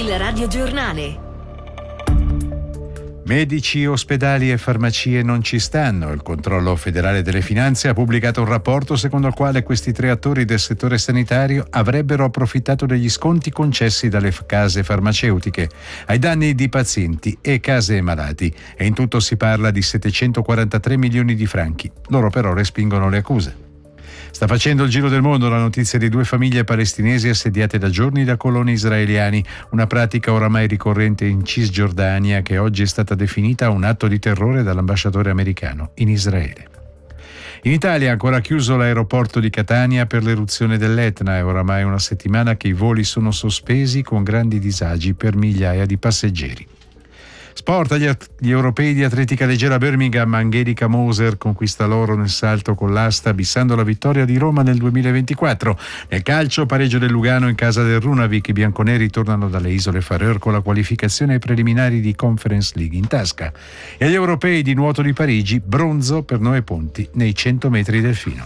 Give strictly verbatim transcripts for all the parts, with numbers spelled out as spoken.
Il radiogiornale. Medici, ospedali e farmacie non ci stanno. Il Controllo Federale delle Finanze ha pubblicato un rapporto secondo il quale questi tre attori del settore sanitario avrebbero approfittato degli sconti concessi dalle case farmaceutiche ai danni di pazienti e case malati, e in tutto si parla di settecentoquarantatré milioni di franchi. Loro però respingono le accuse. Sta facendo il giro del mondo la notizia di due famiglie palestinesi assediate da giorni da coloni israeliani, una pratica oramai ricorrente in Cisgiordania che oggi è stata definita un atto di terrore dall'ambasciatore americano in Israele. In Italia è ancora chiuso l'aeroporto di Catania per l'eruzione dell'Etna. È oramai una settimana che i voli sono sospesi con grandi disagi per migliaia di passeggeri. Sport, gli, gli europei di atletica leggera Birmingham, Angelica Moser conquista l'oro nel salto con l'asta, bissando la vittoria di Roma nel duemilaventiquattro. Nel calcio, pareggio del Lugano in casa del Runavik. I bianconeri tornano dalle isole Faroe con la qualificazione ai preliminari di Conference League in tasca. E agli europei di nuoto di Parigi, bronzo per Noè Ponti nei cento metri delfino.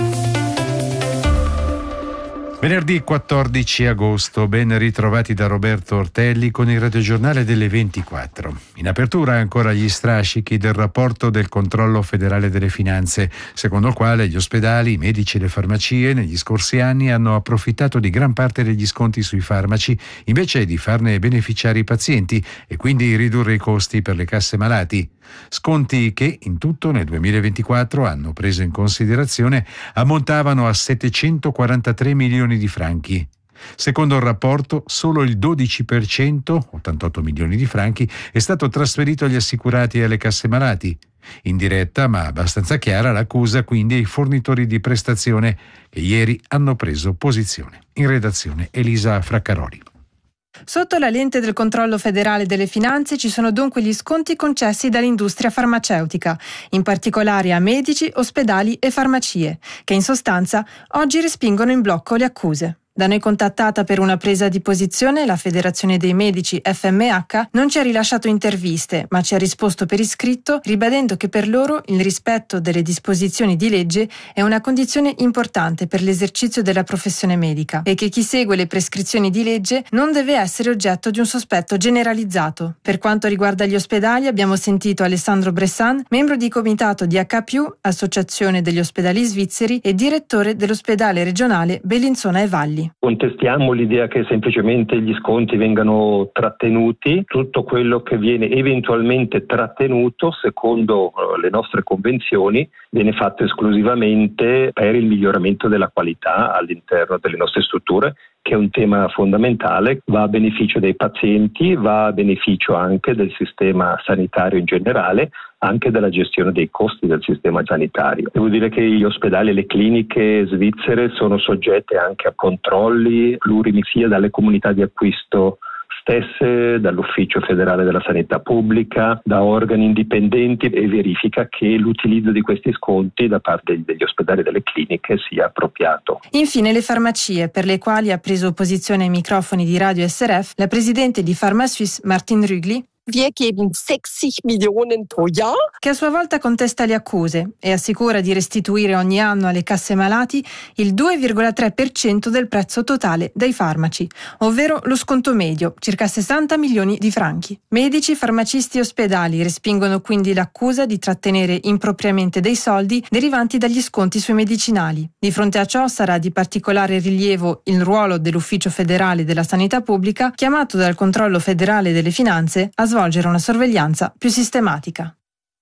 Venerdì quattordici agosto, ben ritrovati da Roberto Ortelli con il radiogiornale delle ventiquattro. In apertura ancora gli strascichi del rapporto del Controllo Federale delle Finanze, secondo il quale gli ospedali, i medici e le farmacie negli scorsi anni hanno approfittato di gran parte degli sconti sui farmaci invece di farne beneficiare i pazienti e quindi ridurre i costi per le casse malati. Sconti che in tutto nel duemilaventiquattro, hanno preso in considerazione, ammontavano a settecentoquarantatré milioni di franchi. Secondo il rapporto, solo il dodici per cento, ottantotto milioni di franchi, è stato trasferito agli assicurati e alle casse malati. Indiretta ma abbastanza chiara l'accusa quindi ai fornitori di prestazione che ieri hanno preso posizione. In redazione Elisa Fraccaroli. Sotto la lente del Controllo Federale delle Finanze ci sono dunque gli sconti concessi dall'industria farmaceutica, in particolare a medici, ospedali e farmacie, che in sostanza oggi respingono in blocco le accuse. Da noi contattata per una presa di posizione, la Federazione dei Medici F M H non ci ha rilasciato interviste, ma ci ha risposto per iscritto ribadendo che per loro il rispetto delle disposizioni di legge è una condizione importante per l'esercizio della professione medica e che chi segue le prescrizioni di legge non deve essere oggetto di un sospetto generalizzato. Per quanto riguarda gli ospedali, abbiamo sentito Alessandro Bressan, membro di comitato di H più, Associazione degli Ospedali Svizzeri, e direttore dell'ospedale regionale Bellinzona e Valli. Contestiamo l'idea che semplicemente gli sconti vengano trattenuti. Tutto quello che viene eventualmente trattenuto, secondo le nostre convenzioni, viene fatto esclusivamente per il miglioramento della qualità all'interno delle nostre strutture, che è un tema fondamentale, va a beneficio dei pazienti, va a beneficio anche del sistema sanitario in generale, anche della gestione dei costi del sistema sanitario. Devo dire che gli ospedali e le cliniche svizzere sono soggette anche a controlli plurimi sia dalle comunità di acquisto stesse, dall'Ufficio Federale della Sanità Pubblica, da organi indipendenti, e verifica che l'utilizzo di questi sconti da parte degli ospedali e delle cliniche sia appropriato. Infine le farmacie, per le quali ha preso posizione ai microfoni di Radio S R F la presidente di PharmaSuisse Martin Rügli, Wir geben sechzig Millionen pro Jahr. Che a sua volta contesta le accuse e assicura di restituire ogni anno alle casse malati il due virgola tre per cento del prezzo totale dei farmaci, ovvero lo sconto medio, circa sessanta milioni di franchi. Medici, farmacisti e ospedali respingono quindi l'accusa di trattenere impropriamente dei soldi derivanti dagli sconti sui medicinali. Di fronte a ciò sarà di particolare rilievo il ruolo dell'Ufficio Federale della Sanità Pubblica, chiamato dal Controllo Federale delle Finanze a svolgere una sorveglianza più sistematica.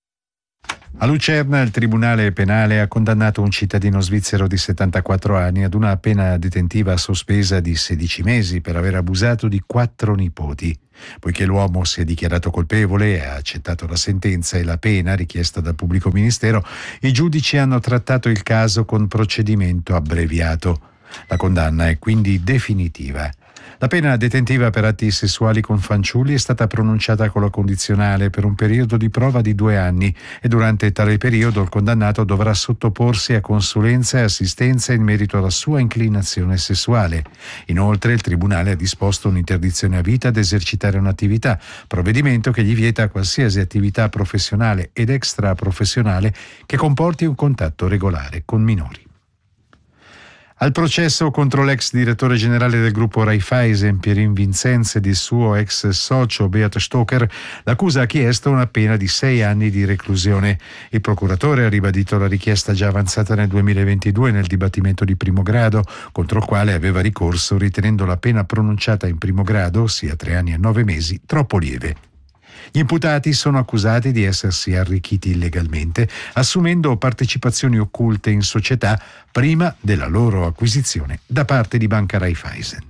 A Lucerna il Tribunale Penale ha condannato un cittadino svizzero di settantaquattro anni ad una pena detentiva sospesa di sedici mesi per aver abusato di quattro nipoti. Poiché l'uomo si è dichiarato colpevole e ha accettato la sentenza e la pena richiesta dal pubblico ministero, i giudici hanno trattato il caso con procedimento abbreviato. La condanna è quindi definitiva. La pena detentiva per atti sessuali con fanciulli è stata pronunciata con la condizionale per un periodo di prova di due anni e durante tale periodo il condannato dovrà sottoporsi a consulenza e assistenza in merito alla sua inclinazione sessuale. Inoltre il Tribunale ha disposto un'interdizione a vita ad esercitare un'attività, provvedimento che gli vieta qualsiasi attività professionale ed extraprofessionale che comporti un contatto regolare con minori. Al processo contro l'ex direttore generale del gruppo Raiffeisen, Pierin Vincenzi, ed il suo ex socio Beat Stocker, l'accusa ha chiesto una pena di sei anni di reclusione. Il procuratore ha ribadito la richiesta già avanzata nel duemilaventidue nel dibattimento di primo grado, contro il quale aveva ricorso ritenendo la pena pronunciata in primo grado, ossia tre anni e nove mesi, troppo lieve. Gli imputati sono accusati di essersi arricchiti illegalmente, assumendo partecipazioni occulte in società prima della loro acquisizione da parte di Banca Raiffeisen.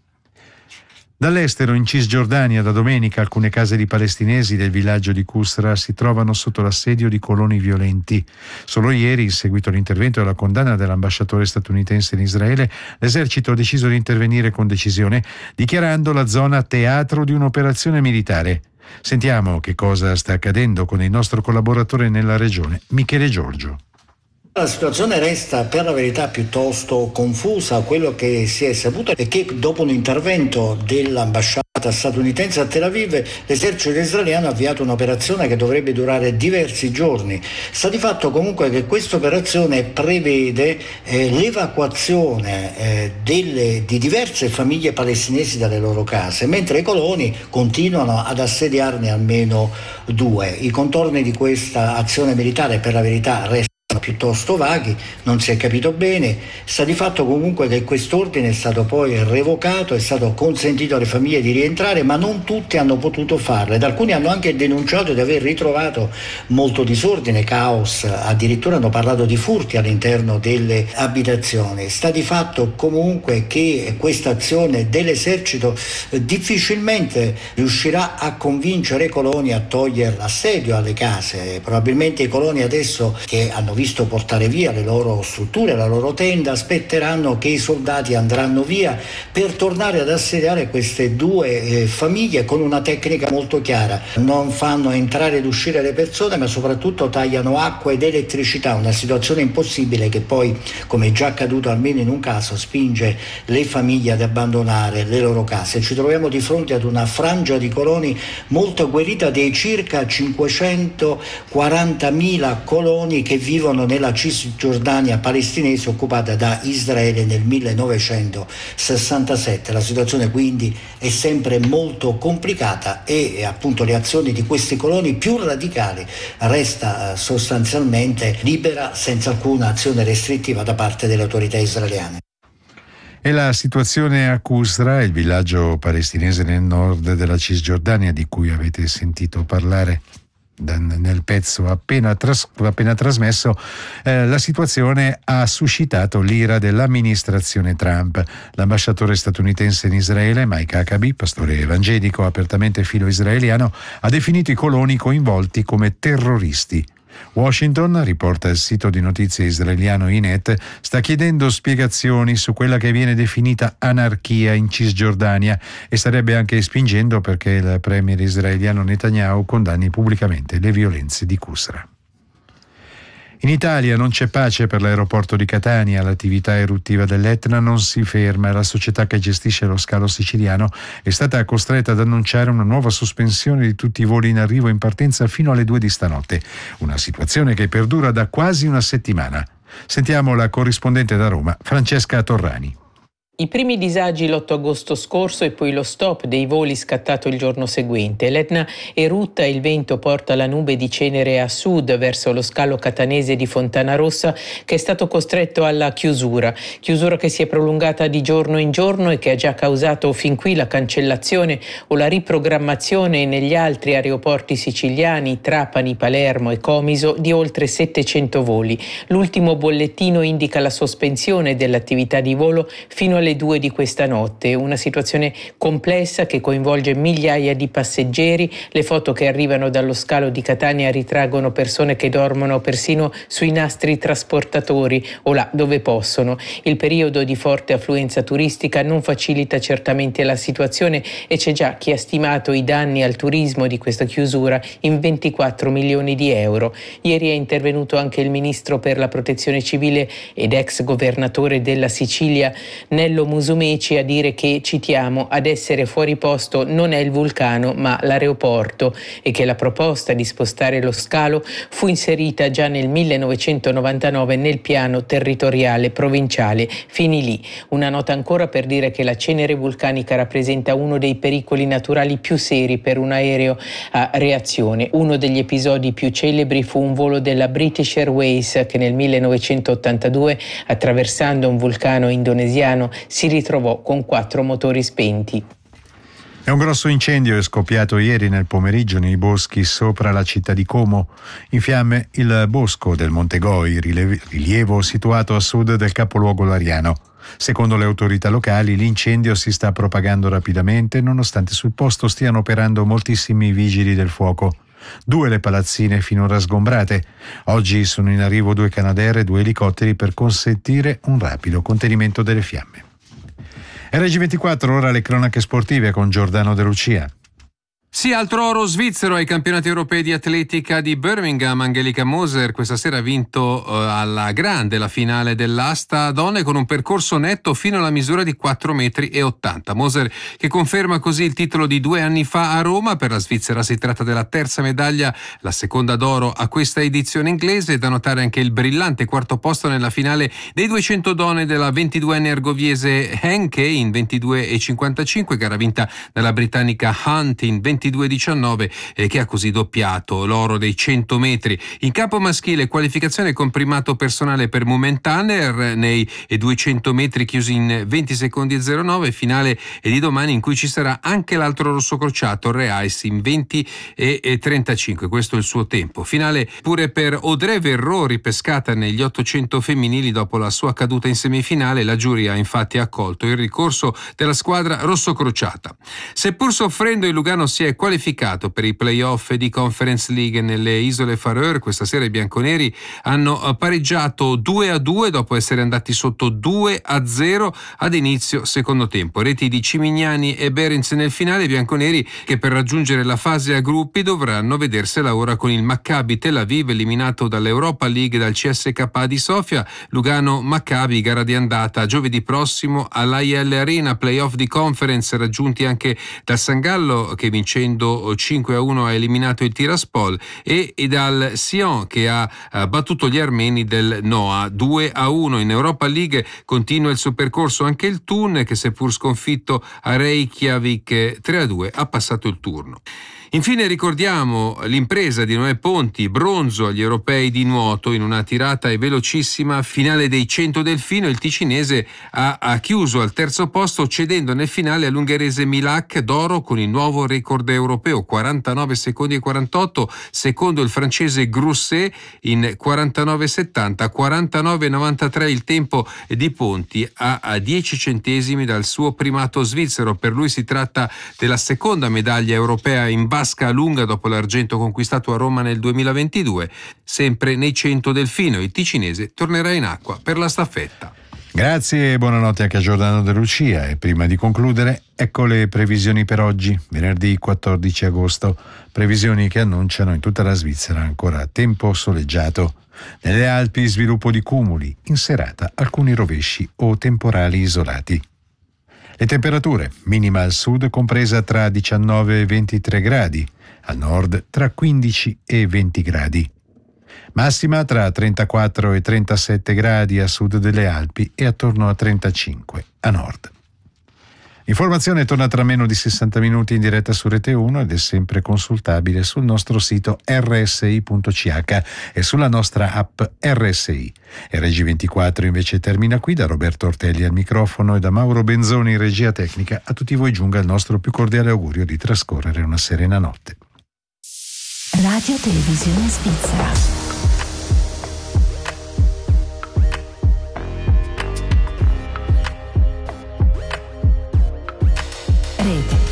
Dall'estero, in Cisgiordania, da domenica alcune case di palestinesi del villaggio di Qusra si trovano sotto l'assedio di coloni violenti. Solo ieri, in seguito all'intervento e alla condanna dell'ambasciatore statunitense in Israele, l'esercito ha deciso di intervenire con decisione, dichiarando la zona teatro di un'operazione militare. Sentiamo che cosa sta accadendo con il nostro collaboratore nella regione, Michele Giorgio. La situazione resta per la verità piuttosto confusa. Quello che si è saputo è che dopo un intervento dell'ambasciata statunitense a Tel Aviv, l'esercito israeliano ha avviato un'operazione che dovrebbe durare diversi giorni. Sta di fatto comunque che questa operazione prevede eh, l'evacuazione eh, delle, di diverse famiglie palestinesi dalle loro case, mentre i coloni continuano ad assediarne almeno due. I contorni di questa azione militare per la verità restano piuttosto vaghi, non si è capito bene. Sta di fatto comunque che quest'ordine è stato poi revocato, è stato consentito alle famiglie di rientrare, ma non tutti hanno potuto farlo ed alcuni hanno anche denunciato di aver ritrovato molto disordine, caos, addirittura hanno parlato di furti all'interno delle abitazioni. Sta di fatto comunque che questa azione dell'esercito difficilmente riuscirà a convincere i coloni a togliere l'assedio alle case. Probabilmente i coloni adesso, che hanno visto portare via le loro strutture, la loro tenda, aspetteranno che i soldati andranno via per tornare ad assediare queste due eh, famiglie con una tecnica molto chiara. Non fanno entrare ed uscire le persone, ma soprattutto tagliano acqua ed elettricità, una situazione impossibile che poi, come è già accaduto almeno in un caso, spinge le famiglie ad abbandonare le loro case. Ci troviamo di fronte ad una frangia di coloni molto agguerrita dei circa cinquecentoquarantamila coloni che vivono nella Cisgiordania palestinese occupata da Israele nel millenovecentosessantasette. La situazione quindi è sempre molto complicata e appunto le azioni di questi coloni più radicali resta sostanzialmente libera, senza alcuna azione restrittiva da parte delle autorità israeliane. E la situazione a Qusra, il villaggio palestinese nel nord della Cisgiordania di cui avete sentito parlare nel pezzo appena, tras- appena trasmesso, eh, la situazione ha suscitato l'ira dell'amministrazione Trump. L'ambasciatore statunitense in Israele, Mike Huckabee, pastore evangelico apertamente filo-israeliano, ha definito i coloni coinvolti come terroristi. Washington, riporta il sito di notizie israeliano Ynet, sta chiedendo spiegazioni su quella che viene definita anarchia in Cisgiordania e starebbe anche spingendo perché il premier israeliano Netanyahu condanni pubblicamente le violenze di Qusra. In Italia non c'è pace per l'aeroporto di Catania, l'attività eruttiva dell'Etna non si ferma e la società che gestisce lo scalo siciliano è stata costretta ad annunciare una nuova sospensione di tutti i voli in arrivo e in partenza fino alle due di stanotte, una situazione che perdura da quasi una settimana. Sentiamo la corrispondente da Roma, Francesca Torrani. I primi disagi l'otto agosto scorso e poi lo stop dei voli scattato il giorno seguente. L'Etna erutta e il vento porta la nube di cenere a sud verso lo scalo catanese di Fontanarossa, che è stato costretto alla chiusura. Chiusura che si è prolungata di giorno in giorno e che ha già causato fin qui la cancellazione o la riprogrammazione negli altri aeroporti siciliani, Trapani, Palermo e Comiso, di oltre settecento voli. L'ultimo bollettino indica la sospensione dell'attività di volo fino alle due di questa notte, una situazione complessa che coinvolge migliaia di passeggeri. Le foto che arrivano dallo scalo di Catania ritraggono persone che dormono persino sui nastri trasportatori o là dove possono. Il periodo di forte affluenza turistica non facilita certamente la situazione e c'è già chi ha stimato i danni al turismo di questa chiusura in ventiquattro milioni di euro. Ieri è intervenuto anche il ministro per la protezione civile ed ex governatore della Sicilia Nello Brunello Musumeci a dire che, citiamo, ad essere fuori posto non è il vulcano ma l'aeroporto, e che la proposta di spostare lo scalo fu inserita già nel millenovecentonovantanove nel piano territoriale provinciale. Fini lì. Una nota ancora per dire che la cenere vulcanica rappresenta uno dei pericoli naturali più seri per un aereo a reazione. Uno degli episodi più celebri fu un volo della British Airways che nel millenovecentottantadue, attraversando un vulcano indonesiano, si ritrovò con quattro motori spenti. È un grosso incendio è scoppiato ieri nel pomeriggio nei boschi sopra la città di Como. In fiamme il bosco del Monte Goi, rilievo situato a sud del capoluogo lariano. Secondo le autorità locali, l'incendio si sta propagando rapidamente nonostante sul posto stiano operando moltissimi vigili del fuoco. Due le palazzine finora sgombrate. Oggi sono in arrivo due Canadair e due elicotteri per consentire un rapido contenimento delle fiamme. R G ventiquattro, ora le cronache sportive con Giordano De Lucia. Sì, altro oro svizzero ai campionati europei di atletica di Birmingham. Angelica Moser questa sera ha vinto uh, alla grande la finale dell'asta donne con un percorso netto fino alla misura di quattro metri e ottanta. Moser che conferma così il titolo di due anni fa a Roma. Per la Svizzera si tratta della terza medaglia, la seconda d'oro a questa edizione inglese. Da notare anche il brillante quarto posto nella finale dei duecento donne della ventiduenne ergoviese Henke in ventidue e cinquantacinque, gara vinta dalla britannica Hunt in ventidue e diciannove, eh, che ha così doppiato l'oro dei cento metri. In campo maschile qualificazione con primato personale per Mumenthaler nei duecento metri chiusi in venti secondi e zero nove, finale di domani in cui ci sarà anche l'altro rosso crociato Reis in venti e trentacinque, questo è il suo tempo. Finale pure per Audrey Verreau, ripescata negli ottocento femminili dopo la sua caduta in semifinale. La giuria ha infatti accolto il ricorso della squadra rossocrociata. Seppur soffrendo, il Lugano si è qualificato per i play-off di Conference League nelle Isole Faroe. Questa sera i bianconeri hanno pareggiato due a due dopo essere andati sotto due a zero ad inizio secondo tempo. Reti di Cimignani e Berens nel finale. I bianconeri che per raggiungere la fase a gruppi dovranno vedersela ora con il Maccabi Tel Aviv, eliminato dall'Europa League dal C S K A di Sofia. Lugano-Maccabi, gara di andata giovedì prossimo all'A I L Arena. Play-off di Conference raggiunti anche dal San Gallo che vincendo cinque a uno ha eliminato il Tiraspol, e, e dal Sion che ha uh, battuto gli armeni del Noa due a uno. In Europa League continua il suo percorso anche il Thun, che seppur sconfitto a Reykjavik tre a due ha passato il turno. Infine ricordiamo l'impresa di Noè Ponti, bronzo agli europei di nuoto in una tirata e velocissima finale dei cento delfino. Il ticinese ha, ha chiuso al terzo posto cedendo nel finale all'ungherese Milak, d'oro con il nuovo record europeo quarantanove secondi e quarantotto, secondo il francese Grousset in quarantanove settanta, quarantanove novantatré il tempo di Ponti a, a dieci centesimi dal suo primato svizzero. Per lui si tratta della seconda medaglia europea in basca lunga dopo l'argento conquistato a Roma nel duemilaventidue. Sempre nei cento delfino il ticinese tornerà in acqua per la staffetta. Grazie e buonanotte anche a Giordano De Lucia. E prima di concludere, ecco le previsioni per oggi, venerdì quattordici agosto. Previsioni che annunciano in tutta la Svizzera ancora tempo soleggiato. Nelle Alpi sviluppo di cumuli, in serata alcuni rovesci o temporali isolati. Le temperature, minima al sud compresa tra diciannove e ventitré gradi, al nord tra quindici e venti gradi. Massima tra trentaquattro e trentasette gradi a sud delle Alpi e attorno a trentacinque a nord. L'informazione torna tra meno di sessanta minuti in diretta su Rete uno ed è sempre consultabile sul nostro sito erre esse i punto c h e sulla nostra app R S I. R G ventiquattro invece termina qui. Da Roberto Ortelli al microfono e da Mauro Benzoni in regia tecnica, a tutti voi giunga il nostro più cordiale augurio di trascorrere una serena notte. Radio Televisione Svizzera. Rete